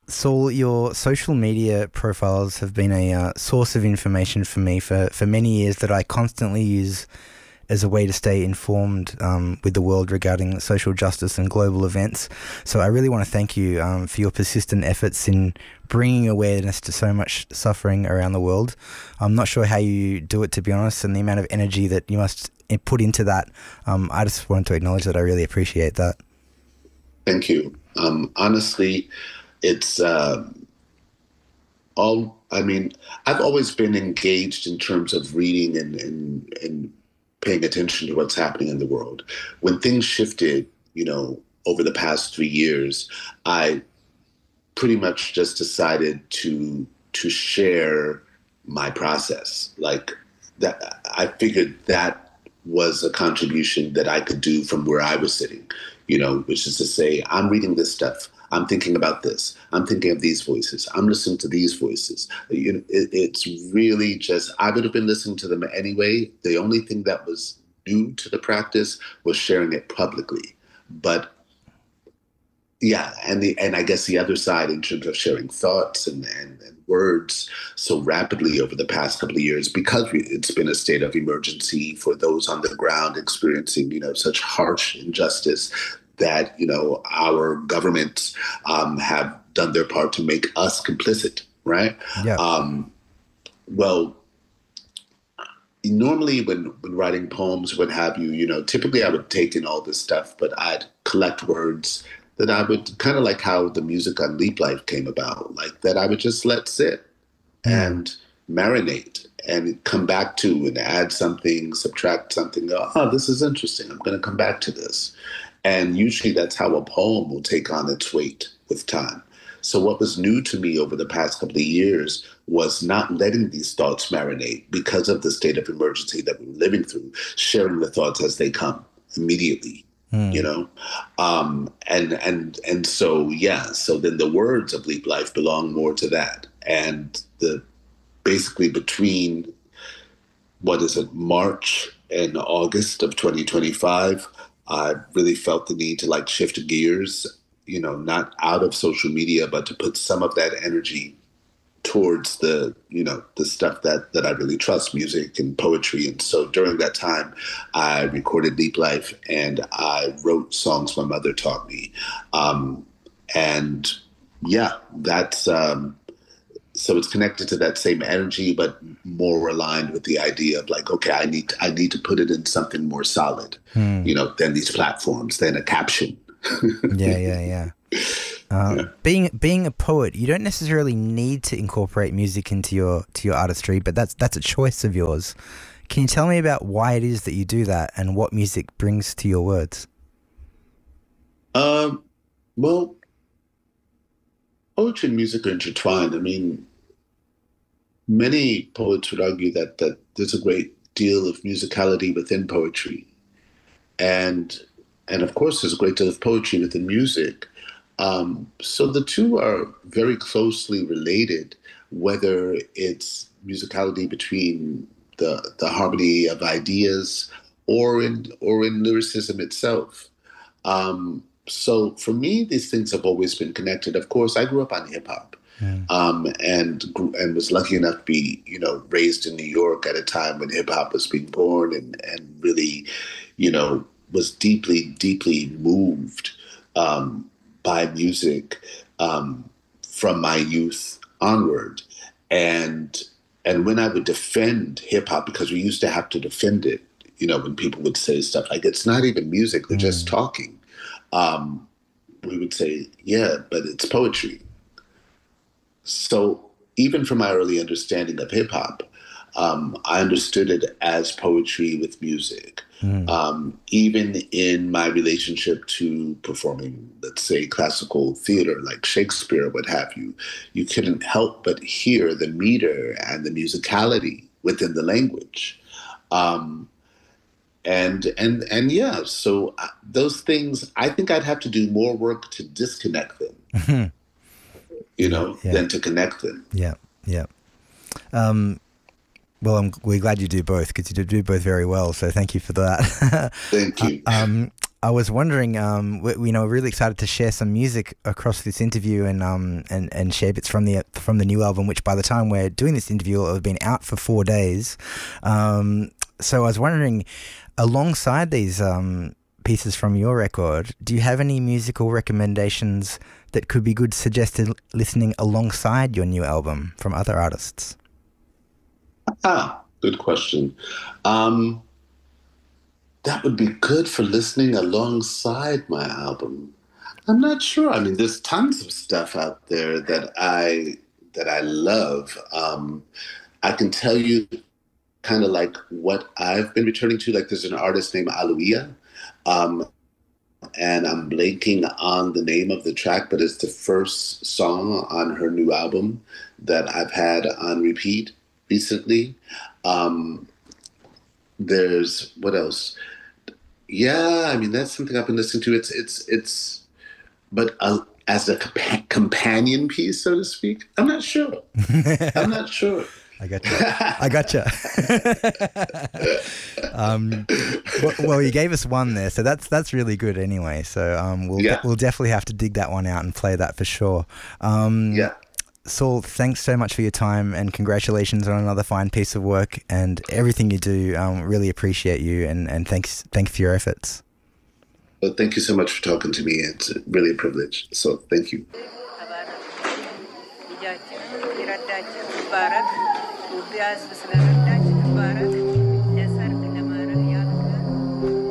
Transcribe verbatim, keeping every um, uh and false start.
Saul, your social media profiles have been a uh, source of information for me for, for many years that I constantly use as a way to stay informed um, with the world regarding social justice and global events. So I really want to thank you um, for your persistent efforts in bringing awareness to so much suffering around the world. I'm not sure how you do it, to be honest, and the amount of energy that you must put into that. Um, I just wanted to acknowledge that. I really appreciate that. Thank you. Um, honestly, it's uh, all, I mean, I've always been engaged in terms of reading and, and, and paying attention to what's happening in the world. When things shifted, you know, over the past three years, I pretty much just decided to to share my process. Like that, I figured that was a contribution that I could do from where I was sitting, you know, which is to say, I'm reading this stuff. I'm thinking about this. I'm thinking of these voices. I'm listening to these voices. You know, it, it's really just, I would have been listening to them anyway. The only thing that was new to the practice was sharing it publicly. But yeah, and the and I guess the other side in terms of sharing thoughts and, and, and words so rapidly over the past couple of years, because we, it's been a state of emergency for those on the ground experiencing, you know, such harsh injustice, that, you know, our governments um, have done their part to make us complicit, right? Yeah. Um, well, normally when, when writing poems, what have you, you know, typically I would take in all this stuff, but I'd collect words that I would, kind of like how the music on Leap Life came about, like that I would just let sit mm. and marinate and come back to and add something, subtract something, go, oh, this is interesting. I'm going to come back to this. And usually that's how a poem will take on its weight with time. So what was new to me over the past couple of years was not letting these thoughts marinate because of the state of emergency that we're living through, sharing the thoughts as they come immediately, mm. you know? Um, and, and, and so, yeah, so then the words of Leap Life belong more to that. And the basically between, what is it, March and August of twenty twenty-five, I really felt the need to like shift gears, you know, not out of social media, but to put some of that energy towards the, you know, the stuff that, that I really trust, music and poetry. And so during that time, I recorded Leap Life and I wrote songs my mother taught me. Um, and yeah, that's, um, so it's connected to that same energy, but more aligned with the idea of like, okay, I need, I need to put it in something more solid, hmm. you know, than these platforms, than a caption. yeah, yeah, yeah. Uh, yeah. Being being a poet, you don't necessarily need to incorporate music into your to your artistry, but that's that's a choice of yours. Can you tell me about why it is that you do that and what music brings to your words? Um, well, poetry and music are intertwined. I mean, many poets would argue that that there's a great deal of musicality within poetry, and and of course there's a great deal of poetry within music. Um, so the two are very closely related, whether it's musicality between the the harmony of ideas or in or in lyricism itself. Um, so for me, these things have always been connected. Of course, I grew up on hip hop. Mm. Um, and and was lucky enough to be, you know, raised in New York at a time when hip hop was being born, and and really, you know, was deeply, deeply moved um, by music um, from my youth onward. And and when I would defend hip hop, because we used to have to defend it, you know, when people would say stuff like, it's not even music, they're mm. just talking. Um, we would say, yeah, but it's poetry. So even from my early understanding of hip hop, um, I understood it as poetry with music. Mm. Um, even in my relationship to performing, let's say, classical theater like Shakespeare, what have you, you couldn't help but hear the meter and the musicality within the language. Um, and and and yeah, so those things, I think I'd have to do more work to disconnect them. Mm-hmm. You know, yeah. than to connect them. Yeah, yeah. Um, well, I'm, we're glad you do both, because you do both very well. So thank you for that. Thank you. Uh, um, I was wondering, um, we, you know, we're really excited to share some music across this interview and um and, and share bits from the from the new album, which by the time we're doing this interview will have been out for four days. Um, so I was wondering, alongside these um pieces from your record, do you have any musical recommendations that could be good suggested listening alongside your new album from other artists? Ah, good question. Um, that would be good for listening alongside my album. I'm not sure. I mean, there's tons of stuff out there that I that I love. Um, I can tell you kind of like what I've been returning to. Like, there's an artist named Aloia, um, and I'm blanking on the name of the track, but it's the first song on her new album that I've had on repeat recently. Um, there's what else? Yeah, I mean, that's something I've been listening to. It's it's it's, but uh, as a compa- companion piece, so to speak, I'm not sure. I'm not sure. I gotcha. I gotcha. um, well, well, you gave us one there, so that's that's really good anyway. So um, we'll yeah. de- we'll definitely have to dig that one out and play that for sure. Um, yeah. Saul, thanks so much for your time and congratulations on another fine piece of work and everything you do. Um, really appreciate you and, and thanks thanks for your efforts. Well, thank you so much for talking to me. It's really a privilege. So thank you.